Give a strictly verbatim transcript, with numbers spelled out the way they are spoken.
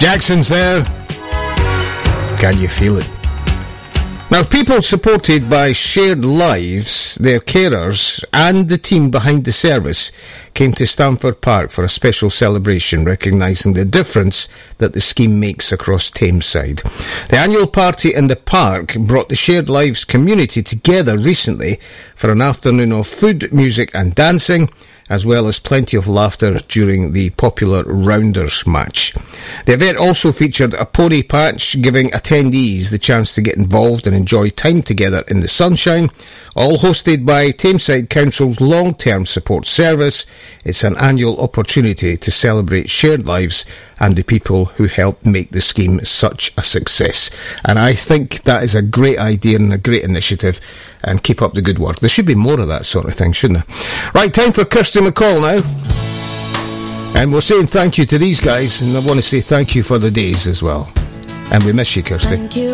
Jackson's there. Can you feel it? Now, people supported by Shared Lives, their carers, and the team behind the service came to Stamford Park for a special celebration recognising the difference that the scheme makes across Tameside. The annual party in the park brought the Shared Lives community together recently for an afternoon of food, music and dancing, as well as plenty of laughter during the popular Rounders match. The event also featured a pony patch, giving attendees the chance to get involved and enjoy time together in the sunshine, all hosted by Tameside Council's long-term support service. It's an annual opportunity to celebrate Shared Lives and the people who helped make the scheme such a success. And I think that is a great idea and a great initiative, and keep up the good work. There should be more of that sort of thing, shouldn't there? Right, time for Kirsty McCall now. And we're saying thank you to these guys, and I want to say thank you for the days as well. And we miss you, Kirsty. Thank you.